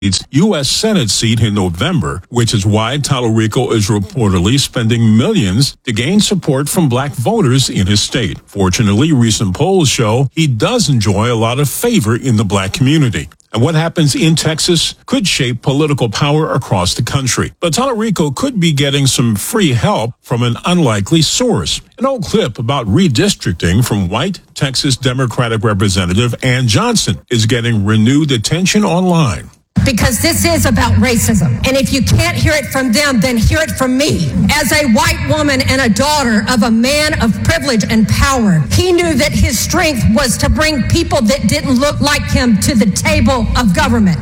U.S. Senate seat in November, which is why Talarico is reportedly spending millions to gain support from black voters in his state. Fortunately, recent polls show he does enjoy a lot of favor in the black community. And what happens in Texas could shape political power across the country. But Talarico could be getting some free help from an unlikely source. An old clip about redistricting from white Texas Democratic Representative Ann Johnson is getting renewed attention online. Because this is about racism. And if you can't hear it from them, then hear it from me. As a white woman and a daughter of a man of privilege and power, he knew that his strength was to bring people that didn't look like him to the table of government.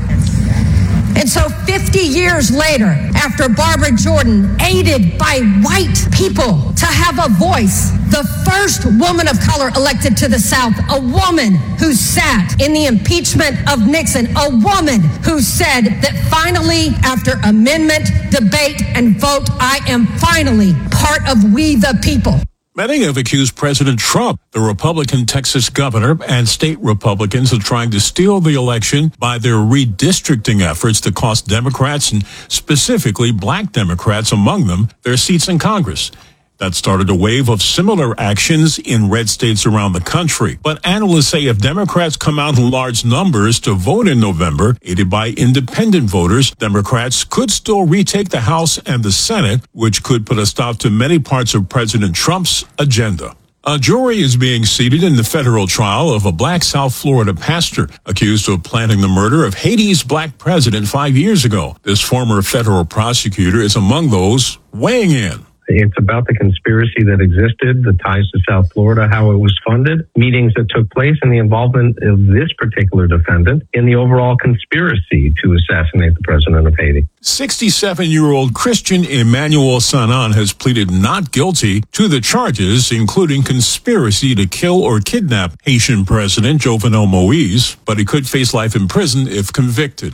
And so 50 years later, after Barbara Jordan, aided by white people to have a voice, the first woman of color elected to the South, a woman who sat in the impeachment of Nixon, a woman who said that finally, after amendment, debate, and vote, I am finally part of we the people. Many have accused President Trump, the Republican Texas governor, and state Republicans of trying to steal the election by their redistricting efforts that cost Democrats, and specifically black Democrats among them, their seats in Congress. That started a wave of similar actions in red states around the country. But analysts say if Democrats come out in large numbers to vote in November, aided by independent voters, Democrats could still retake the House and the Senate, which could put a stop to many parts of President Trump's agenda. A jury is being seated in the federal trial of a black South Florida pastor accused of planning the murder of Haiti's black president 5 years ago. This former federal prosecutor is among those weighing in. It's about the conspiracy that existed, the ties to South Florida, how it was funded, meetings that took place, and the involvement of this particular defendant in the overall conspiracy to assassinate the president of Haiti. 67-year-old Christian Emmanuel Sanan has pleaded not guilty to the charges, including conspiracy to kill or kidnap Haitian President Jovenel Moïse, but he could face life in prison if convicted.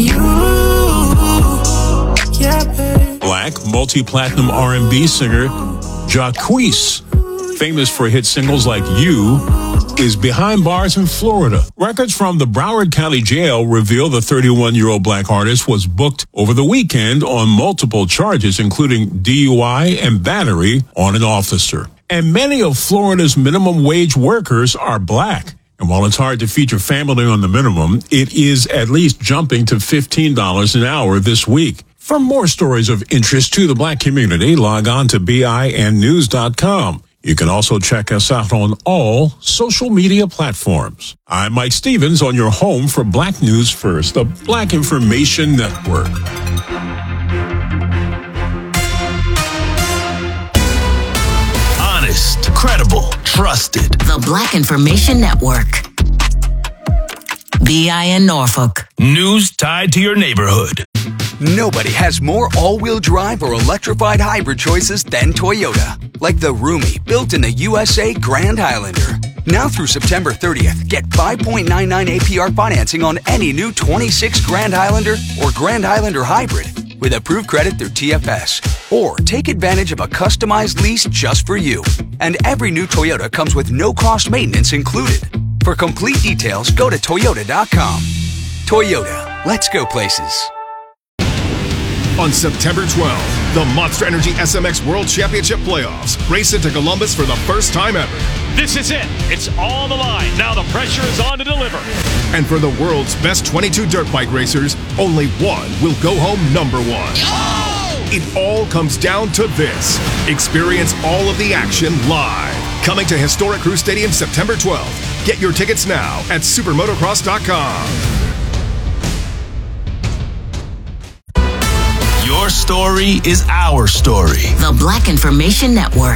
Black multi-platinum R&B singer Jacquees, famous for hit singles like You, is behind bars in Florida. Records from the Broward County Jail reveal the 31-year-old black artist was booked over the weekend on multiple charges, including DUI and battery on an officer. And many of Florida's minimum wage workers are black. And while it's hard to feature family on the minimum, it is at least jumping to $15 an hour this week. For more stories of interest to the black community, log on to BINnews.com. You can also check us out on all social media platforms. I'm Mike Stevens on your home for Black News First, the Black Information Network. Honest, credible, trusted. The Black Information Network. BIN Norfolk. News tied to your neighborhood. Nobody has more all-wheel drive or electrified hybrid choices than Toyota. Like the roomy, built in the USA Grand Highlander. Now through September 30th, get 5.99 APR financing on any new 26 Grand Highlander or Grand Highlander Hybrid with approved credit through TFS. Or take advantage of a customized lease just for you. And every new Toyota comes with no-cost maintenance included. For complete details, go to Toyota.com. Toyota, let's go places. On September 12th, the Monster Energy SMX World Championship Playoffs race into Columbus for the first time ever. This is it. It's on the line. Now the pressure is on to deliver. And for the world's best 22 dirt bike racers, only one will go home number one. Oh! It all comes down to this. Experience all of the action live. Coming to Historic Crew Stadium September 12th. Get your tickets now at supermotocross.com. Your story is our story. The Black Information Network.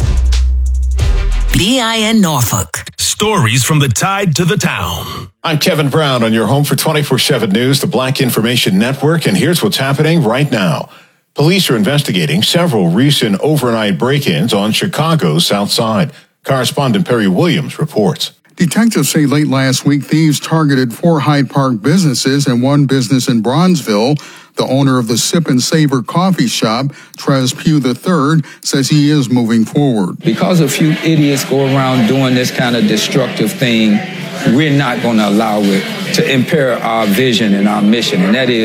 BIN Norfolk. Stories from the tide to the town. I'm Kevin Brown on your home for 24/7 News, the Black Information Network, and here's what's happening right now. Police are investigating several recent overnight break-ins on Chicago's South Side. Correspondent Perry Williams reports. Detectives say late last week, thieves targeted 4 Hyde Park businesses and one business in Bronzeville. The owner of the Sip and Savor coffee shop, Trez Pugh III, says he is moving forward. Because a few idiots go around doing this kind of destructive thing, we're not going to allow it to impair our vision and our mission, and that is